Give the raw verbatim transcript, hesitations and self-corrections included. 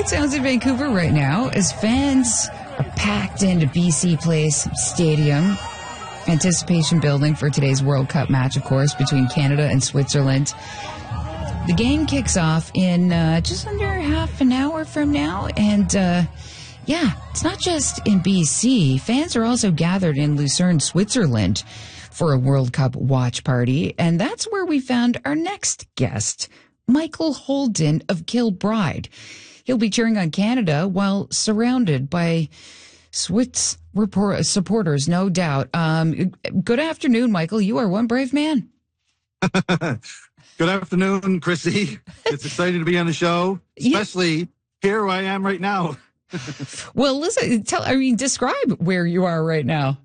it sounds in Vancouver right now as fans are packed into B C Place Stadium. Anticipation building for today's World Cup match, of course, between Canada and Switzerland. The game kicks off in uh, just under half an hour from now. And, uh, yeah, it's not just in B C. Fans are also gathered in Lucerne, Switzerland for a World Cup watch party. And that's where we found our next guest, Michael Holden of Kilbride. He'll be cheering on Canada while surrounded by Swiss report- supporters, no doubt. Um, good afternoon, Michael. You are one brave man. Good afternoon, Chrissy. It's exciting to be on the show, especially yeah. here where I am right now. Well, listen, tell, I mean, describe where you are right now.